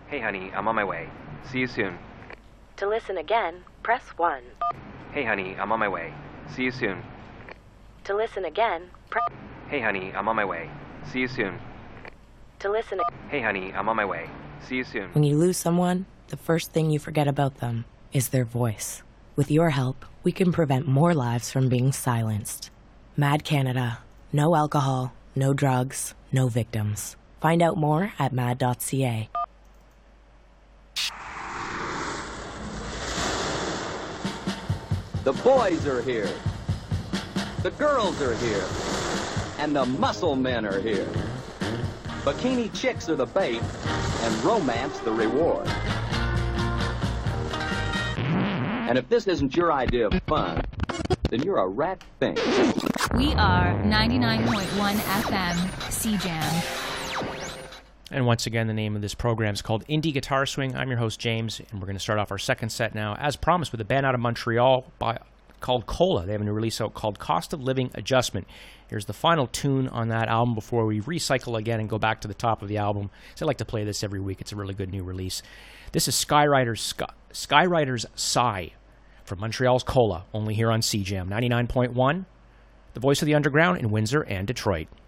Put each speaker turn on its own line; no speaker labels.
Hey honey, I'm on my way. See you soon.
To listen again, press 1.
Hey honey, I'm on my way. See you soon.
To listen again, press...
Hey honey, I'm on my way. See you soon.
To listen...
Hey honey, I'm on my way. See you soon.
When you lose someone, the first thing you forget about them is their voice. With your help, we can prevent more lives from being silenced. Mad Canada. No alcohol, no drugs, no victims. Find out more at mad.ca.
The boys are here. The girls are here. And the muscle men are here. Bikini chicks are the bait, and romance the reward. And if this isn't your idea of fun, then you're a rat thing.
We are 99.1 FM CJAM.
And once again, the name of this program is called Indie Guitar Swing. I'm your host, James, and we're going to start off our second set now, as promised, with a band out of Montreal called Cola. They have a new release out called Cost of Living Adjustment. Here's the final tune on that album before we recycle again and go back to the top of the album. So I like to play this every week. It's a really good new release. This is Skywriter's Sigh from Montreal's Cola, only here on CJAM 99.1, the voice of the underground in Windsor and Detroit.